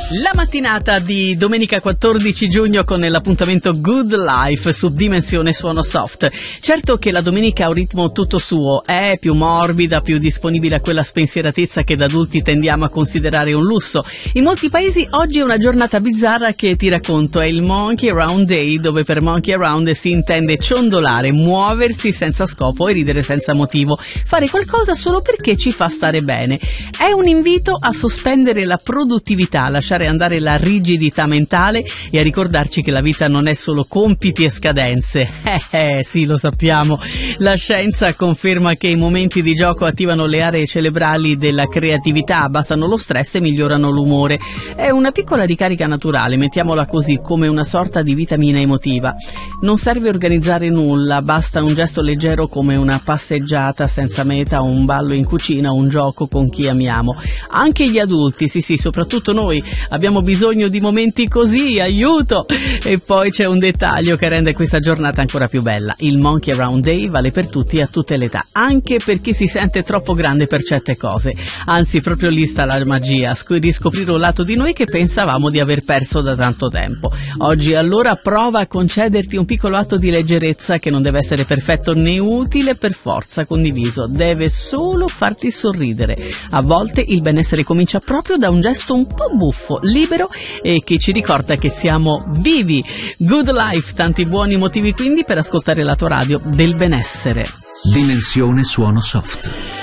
La mattinata di domenica 14 giugno con l'appuntamento Good Life su Dimensione Suono Soft. Certo che la domenica ha un ritmo tutto suo, è più morbida, più disponibile a quella spensieratezza che da adulti tendiamo a considerare un lusso. In molti paesi oggi è una giornata bizzarra che ti racconto, è il Monkey Around Day, dove per Monkey Around si intende ciondolare, muoversi senza scopo e ridere senza motivo, fare qualcosa solo perché ci fa stare bene. È un invito a sospendere la produttività, a lasciare andare la rigidità mentale e a ricordarci che la vita non è solo compiti e scadenze. Sì, lo sappiamo. La scienza conferma che i momenti di gioco attivano le aree cerebrali della creatività, abbassano lo stress e migliorano l'umore. È una piccola ricarica naturale, mettiamola così, come una sorta di vitamina emotiva. Non serve organizzare nulla, basta un gesto leggero come una passeggiata senza meta, un ballo in cucina, un gioco con chi amiamo. Anche gli adulti, sì, soprattutto noi, abbiamo bisogno di momenti così, aiuto! E poi c'è un dettaglio che rende questa giornata ancora più bella. Il Monkey Around Day vale per tutti e a tutte le età, anche per chi si sente troppo grande per certe cose. Anzi, proprio lì sta la magia, riscoprire un lato di noi che pensavamo di aver perso da tanto tempo. Oggi allora prova a concederti un piccolo atto di leggerezza che non deve essere perfetto né utile per forza condiviso, deve solo farti sorridere. A volte il benessere comincia proprio da un gesto un po' buffo, libero e che ci ricorda che siamo vivi. Good Life, tanti buoni motivi quindi per ascoltare la tua radio del benessere. Dimensione Suono Soft.